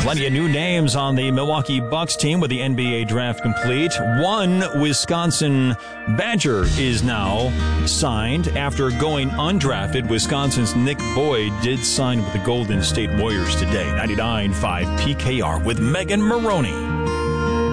Plenty of new names on the Milwaukee Bucks team with the NBA draft complete. One Wisconsin Badger is now signed after going undrafted. Wisconsin's Nick Boyd did sign with the Golden State Warriors today. 99.5 PKR with Megan Maroney.